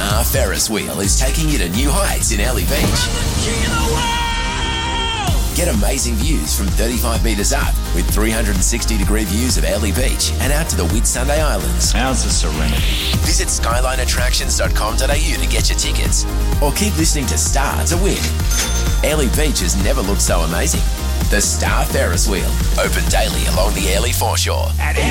Star Ferris Wheel is taking you to new heights in Airlie Beach. Get amazing views from 35 metres up with 360-degree views of Airlie Beach and out to the Whitsunday Islands. How's the serenity? Visit skylineattractions.com.au to get your tickets or keep listening to Star to win. Airlie Beach has never looked so amazing. The Star Ferris Wheel, open daily along the Airlie foreshore.